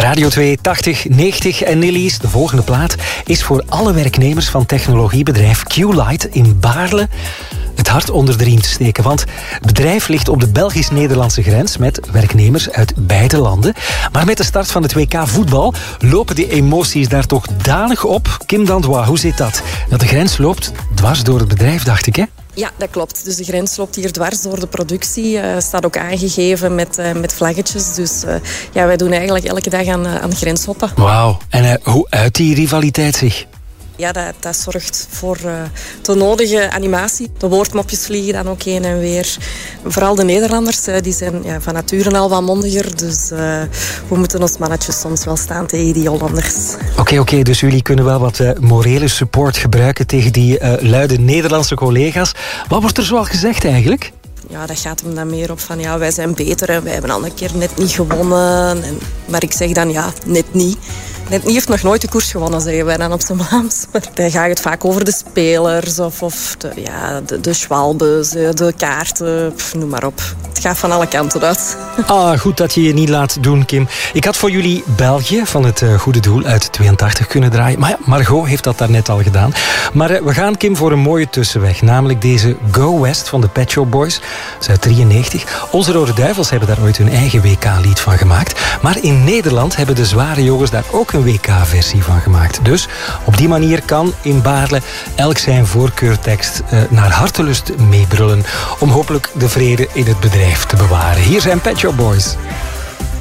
Radio 2, 80, 90 en Nillies. De volgende plaat is voor alle werknemers van technologiebedrijf Q-Lite in Baarle het hart onder de riem te steken. Want het bedrijf ligt op de Belgisch-Nederlandse grens met werknemers uit beide landen. Maar met de start van het WK voetbal lopen de emoties daar toch danig op. Kim Dandois, hoe zit dat? Dat de grens loopt dwars door het bedrijf, dacht ik, hè? Ja, dat klopt. Dus de grens loopt hier dwars door de productie. Staat ook aangegeven met vlaggetjes. Dus wij doen eigenlijk elke dag aan grenshoppen. Wauw. En hoe uit die rivaliteit zich? Ja, dat zorgt voor de nodige animatie. De woordmopjes vliegen dan ook heen en weer. Vooral de Nederlanders, die zijn van nature al wat mondiger. Dus we moeten ons mannetjes soms wel staan tegen die Hollanders. Oké, dus jullie kunnen wel wat morele support gebruiken tegen die luide Nederlandse collega's. Wat wordt er zoal gezegd eigenlijk? Ja, dat gaat hem dan meer op van wij zijn beter en wij hebben al een keer net niet gewonnen. Maar ik zeg dan net niet. Net niet heeft nog nooit de koers gewonnen, zeggen wij dan op zijn Vlaams. Maar dan gaat het vaak over de spelers of de schwalbes, de kaarten, noem maar op. Het gaat van alle kanten uit. Goed dat je je niet laat doen, Kim. Ik had voor jullie België van het Goede Doel uit 82 kunnen draaien. Maar ja, Margot heeft dat daarnet al gedaan. Maar we gaan, Kim, voor een mooie tussenweg. Namelijk deze Go West van de Pet Shop Boys. Dat is uit 93. Onze Rode Duivels hebben daar ooit hun eigen WK-lied van gemaakt. Maar in Nederland hebben de Zware Jongens daar ook een WK-versie van gemaakt. Dus op die manier kan in Baarle elk zijn voorkeurtekst naar hartelust meebrullen om hopelijk de vrede in het bedrijf te bewaren. Hier zijn Pet Shop Boys.